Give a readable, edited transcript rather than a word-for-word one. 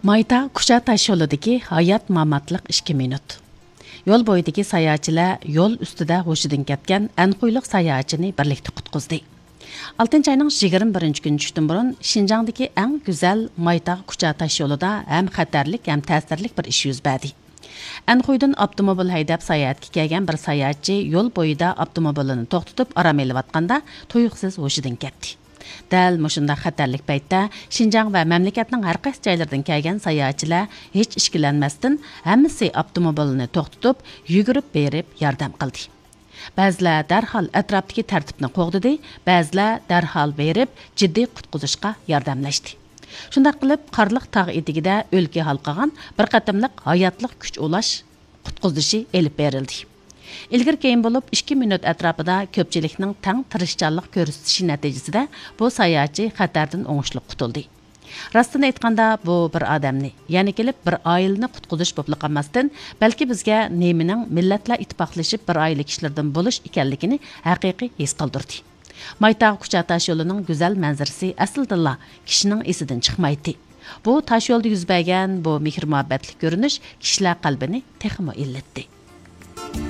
Mayta Kucha taş yo'lidagi hayot mamatliq 2 minut. Yo'l bo'yidagi sayohatchilar yo'l ustida hushidan ketgan anquyliq sayohatchini birlikda qutqizdi. 6-oyning 21 kuni tushdan burun Xinjiangdagi eng go'zal Mayta Kucha taş yo'lida ham xatarlik ham ta'sirli bir ish yuz berdi. Anquydan avtomobil haydab sayohatga kelgan bir sayohatchi yo'l bo'yida avtomobilini to'xtatib aram elayotganda tuyuqsiz hushidan ketdi. Dal mushunda xatarlik paytda Xinjiang va mamlakatning har qaysi joylaridan kelgan sayohatchilar hech ishkilanmasdan hammasi avtomobilni to'xtatib, yugurib berib yordam qildi. Ba'zilar darhol atrofdagi tartibni qo'g'didi, ba'zilar darhol berib jiddiy qutqizishga yordamlashdi. Shunday qilib, qarliq tog' etigida o'lka halqagan bir qatimliq hayotlik kuch ulash qutqizishi elib berildi. İlgir keyin bo'lib 2 minut atrofida ko'pchilikning tang tirishchanlik ko'rsatishi natijasida bu sayohatchi xatardan o'ngishli qutuldi. Rostini aytganda bu bir odamni, ya'ni kelib bir oilani qutqizish bo'lib qolmasdan, balki bizga nemining millatlar ittifoqlashib bir oila kishilardan bo'lish ekanligini haqiqiy his qildirdi. Mayta Kucha tash yo'lining go'zal manzarasi aslida kishining esidan chiqmaydi. Bu tash yo'lda yuz bergan bu mehr-muhabbatli ko'rinish kishilar qalbini texmo illatdi.